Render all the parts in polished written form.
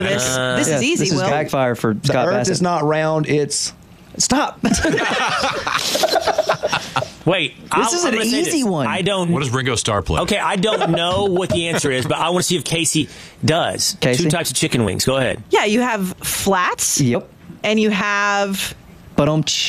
This is easy, This is Will. backfire for Scott Earth Bassett. is not round, it's... Stop. Wait, This is an easy one. I don't. What does Ringo Starr play? Okay, I don't know what the answer is, but I want to see if Casey does. Casey? 2 types of chicken wings. Go ahead. Yeah, you have flats. Yep. And you have, But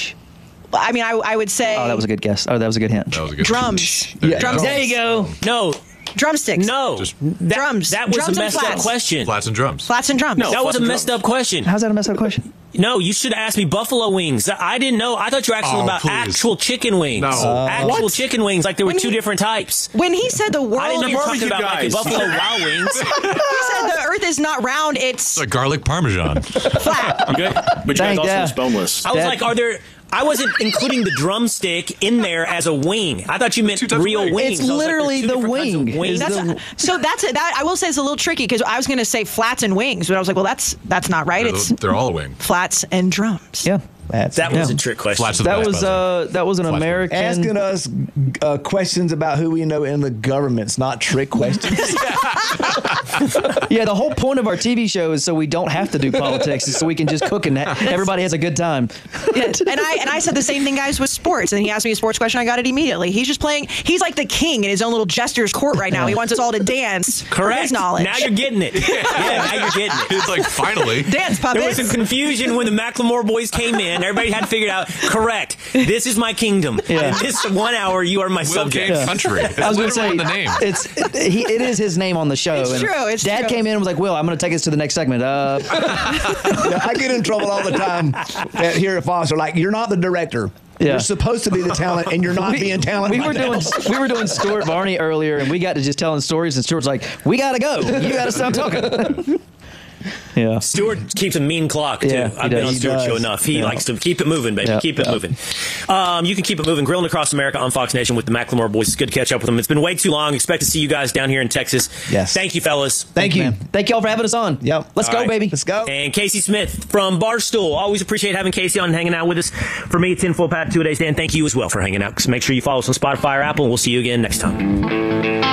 I mean, I would say. Oh, that was a good guess. Oh, that was a good hint. That was a good drums. There you Drums. go. There you go. No, Drumsticks. no. Drums. That was Drums a and messed up flats. question. Flats and drums. Flats and drums. No, that was a messed up question. How's that a messed up question? No, you should ask me buffalo wings. I didn't know. I thought you were asking Oh, about please. actual chicken wings. No. Actual chicken wings, like there were When 2 he- different types. When he said the world, I didn't know you were talking barbecue about like guys. Buffalo Wild Wings. he said the Earth is not round; it's It's a garlic parmesan. flat. Good. But you guys Dang, also yeah. missed boneless. I was That- like, are there... I wasn't including the drumstick in there as a wing. I thought you meant 2 types of real wings. wings. It's I was like, literally there's 2 the different kinds of wing. wings. It's That I will say is a little tricky because I was going to say flats and wings, but I was like, well, that's not right. It's They're all a wing. flats and drums. Yeah. That was a trick question. Flats of the That best, was by the way. that was an Flats. American. Asking us questions about who we know in the government's not trick questions. Yeah, the whole point of our TV show is so we don't have to do politics, is so we can just cook and everybody has a good time. Yeah. And I said the same thing, guys, with sports. And he asked me a sports question. I got it immediately. He's just playing. He's like the king in his own little jester's court right now. He wants us all to dance. For Correct. his knowledge. Now you're getting it. Yeah, now you're getting it. It's like, finally. Dance There was puppets. some confusion when the Macklemore boys came in. Everybody had figured out, correct, this is my kingdom. Yeah. And this 1 hour, you are my Will subject. Gaines Country. It's I was going to literally say, in the name. it is his name on the show. It's and true, it's Dad true. came in and was like, Will, I'm going to take us to the next segment. Yeah, I get in trouble all the time here at Fox. They're like, you're not the director. Yeah. You're supposed to be the talent, and you're not being talent. We right were doing Stuart Varney earlier, and we got to just telling stories, and Stuart's like, we got to go. You got to stop talking. Yeah. Stuart keeps a mean clock, too. Yeah, he I've been does. on He Stuart's does. show enough. He Yeah. likes to keep it moving, baby. Yeah. Keep it moving. You can keep it moving. Grilling Across America on Fox Nation with the Macklemore boys. It's good to catch up with them. It's been way too long. Expect to see you guys down here in Texas. Yes. Thank you, fellas. Thank you. Man. Thank y'all for having us on. Yep. Let's All go, right. baby. Let's go. And Casey Smith from Barstool. Always appreciate having Casey on and hanging out with us. For me, it's Tinfoil Pat, 2 days. Dan, thank you as well for hanging out. Make sure you follow us on Spotify or Apple, and we'll see you again next time.